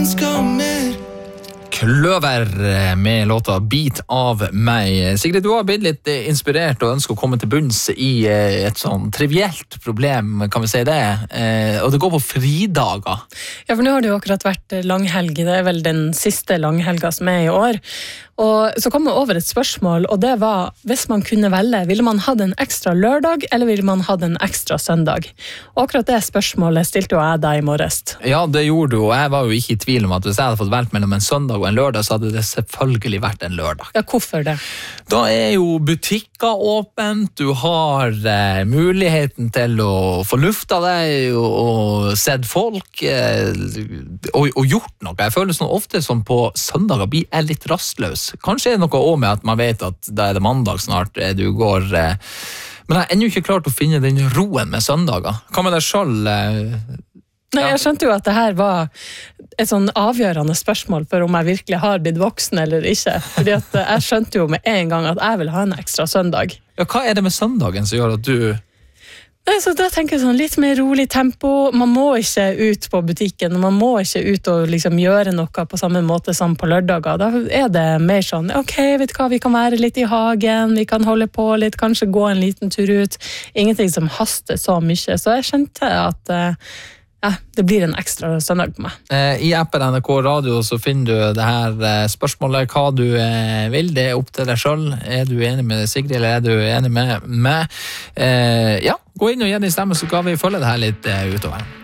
ønsker mer. Kløver med låta Bit av meg. Sigrid, du har blitt litt inspirert og ønsker å komme til bunns i et sånn trivielt problem, kan vi si det? Og det går på fridager. Ja, for nå har det jo akkurat vært langhelg. Det er vel den siste langhelga som er i år. Og så kom jeg over et spørsmål, og det var, hvis man kunne velge, ville man hatt en ekstra lørdag, eller ville man hatt en ekstra søndag? Og akkurat det spørsmålet stilte jo jeg deg i morges. Ja, det gjorde du, og jeg var jo ikke i tvil om at hvis jeg hadde fått valgt mellom en søndag og en lørdag, så hadde det selvfølgelig vært en lørdag. Ja, hvorfor det? Da er jo butikker åpent, du har muligheten til å få lufta deg og sett folk og gjort noe. Jeg føler sånn ofte som på søndager blir jeg litt rastløs. Kanskje er det noe også med at man vet at da er det mandag snart du går, men jeg har ennå ikke klart å finne den roen med søndager. Hva med deg selv? Nei, jeg skjønte jo at det her var et sånn avgjørende spørsmål for om jeg virkelig har blitt voksen eller ikke. Fordi at jeg skjønte jo med en gang at jeg vil ha en ekstra søndag. Ja, hva er det med søndagen som gjør at du... Nei, så da tenker jeg sånn litt mer rolig tempo. Man må ikke ut på butikken, man må ikke ut og liksom gjøre noe på samme måte som på lørdager. Da er det mer sånn, ok, vet du hva, vi kan være litt i hagen, vi kan holde på litt, kanskje gå en liten tur ut. Ingenting som haster så mye, så jeg skjønte at det blir en ekstra søndag på meg. I appen NRK Radio så finner du det her spørsmålet, hva du vil, det er opp til deg selv. Er du enig med Sigrid, eller er du enig med meg? Ja, gå inn og gi din stemme, så kan vi følge det her litt utover.